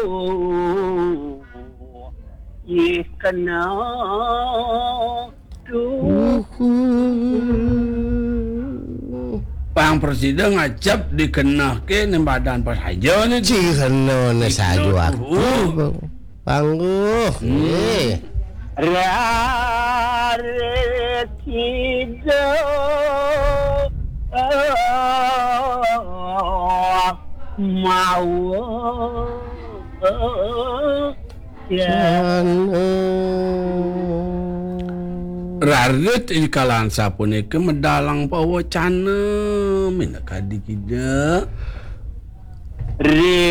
kena Pang presiden ngajab dikenake ning badan pas aja nih. Ciheno ne sajo aku. Pangguh. Rare tido mau Rarit ikalan sapunika medalang pawa canem minakadi kida.